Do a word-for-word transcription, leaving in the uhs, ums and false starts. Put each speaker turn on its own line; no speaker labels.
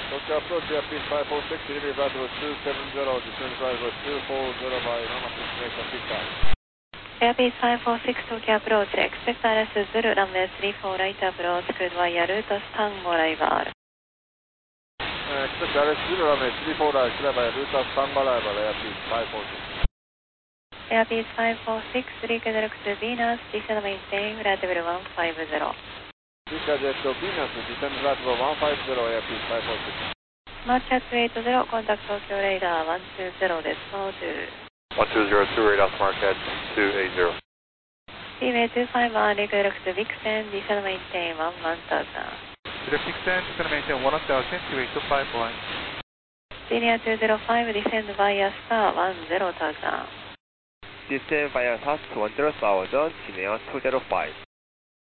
Tokyo approach Airfield five four six, delivery flight level two seven zero, descend flight level two four zero by Mama destination pickup.
Airfield five four six Tokyo approach, expect R S Zulu runway three four right approach, good via route Tango arrival.
Uh, expect R S Zulu runway three four right, clear by route Tango arrival, Airfield five four six.
Airfield five four six, reconnect to Venus, descend maintain flight level one five zero.
Reconnect to Venus, descend flight level one five zero, Airfield five four six.
March at two eight zero, contact Tokyo radar one two zero,です、four two.
one two zero two, radar mark at two eight zero.
Seaway two five one, redirect to Vixen, descend maintain one one thousand.
Direct Vixen, descend maintain one thousand, two eight two five one.
Senior two zero five, descend via star one zero thousand.
Descend via task one zero thousand, Senior two zero five.